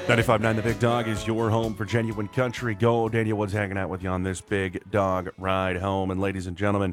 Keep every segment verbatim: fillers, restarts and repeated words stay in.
ninety-five point nine The Big Dog is your home for genuine country gold. Daniel Woods hanging out with you on this big dog ride home. And ladies and gentlemen,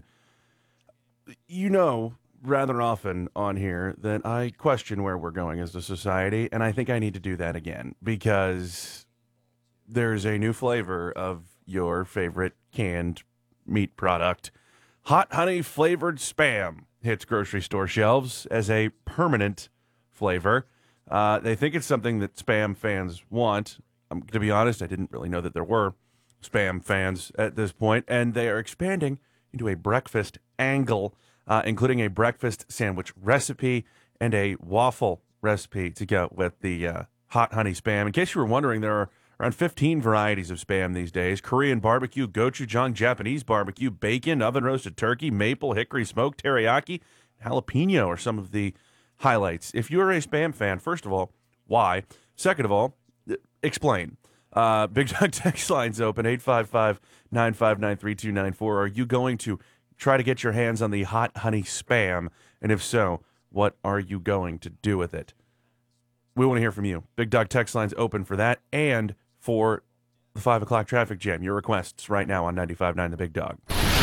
you know rather often on here that I question where we're going as a society, and I think I need to do that again because there's a new flavor of your favorite canned meat product. Hot honey flavored Spam hits grocery store shelves as a permanent flavor. Uh, they think it's something that Spam fans want. Um, to be honest, I didn't really know that there were Spam fans at this point, and they are expanding into a breakfast angle, uh, including a breakfast sandwich recipe and a waffle recipe to go with the uh, hot honey Spam. In case you were wondering, there are around fifteen varieties of Spam these days: Korean barbecue, gochujang, Japanese barbecue, bacon, oven-roasted turkey, maple, hickory smoked, teriyaki, jalapeno are some of the highlights. If you're a Spam fan, first of all, why? Second of all, explain. Uh, Big Dog text line's open, eight five five, nine five nine, three two nine four. Are you going to try to get your hands on the hot honey Spam? And if so, what are you going to do with it? We want to hear from you. Big Dog text line's open for that and for the five o'clock traffic jam. Your requests right now on ninety-five point nine The Big Dog.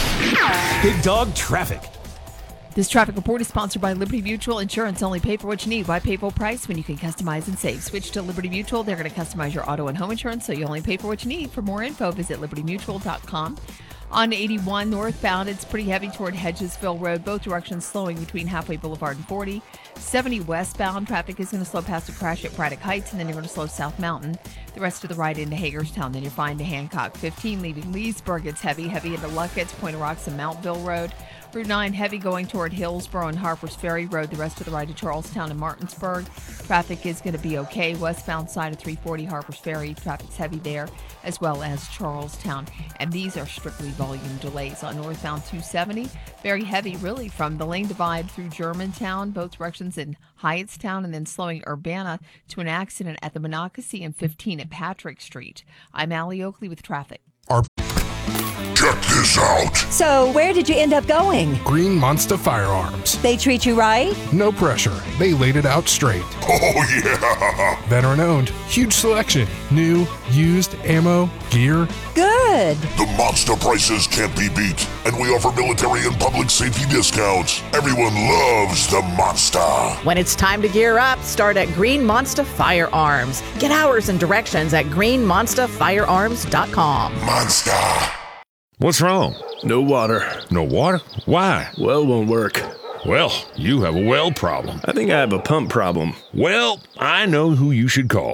Big Dog Traffic. This traffic report is sponsored by Liberty Mutual Insurance. Only pay for what you need. Why pay full price when you can customize and save? Switch to Liberty Mutual. They're going to customize your auto and home insurance, so you only pay for what you need. For more info, visit liberty mutual dot com. On eighty-one northbound, it's pretty heavy toward Hedgesville Road. Both directions slowing between Halfway Boulevard and forty. seventy westbound, traffic is going to slow past a crash at Braddock Heights, and then you're going to slow South Mountain. The rest of the ride into Hagerstown. Then you're fine to Hancock. fifteen leaving Leesburg, it's heavy. Heavy into Luckett's, Point of Rocks, and Mountville Road. Route nine, heavy going toward Hillsborough and Harpers Ferry Road. The rest of the ride to Charlestown and Martinsburg. Traffic is going to be okay. Westbound side of three forty Harpers Ferry, traffic's heavy there, as well as Charlestown. And these are strictly volume delays. On northbound two seventy, very heavy really from the lane divide through Germantown, both directions in Hyattstown, and then slowing Urbana to an accident at the Monocacy and fifteen at Patrick Street. I'm Allie Oakley with traffic. Our Check this out. So, where did you end up going? Green Monster Firearms. They treat you right? No pressure. They laid it out straight. Oh, yeah. Veteran owned. Huge selection. New, used, ammo, gear. Good. The monster prices can't be beat, and we offer military and public safety discounts. Everyone loves the monster. When it's time to gear up, start at Green Monster Firearms. Get hours and directions at green monster firearms dot com. Monster. What's wrong? No water. No water? Why? Well won't work. Well, you have a well problem. I think I have a pump problem. Well, I know who you should call.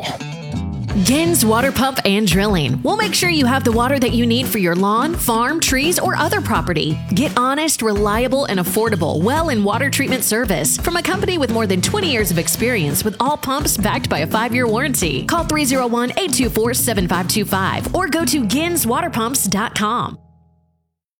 Gins Water Pump and Drilling. We'll make sure you have the water that you need for your lawn, farm, trees, or other property. Get honest, reliable, and affordable well and water treatment service from a company with more than twenty years of experience with all pumps backed by a five-year warranty. Call three oh one, eight two four, seven five two five or go to gins water pumps dot com.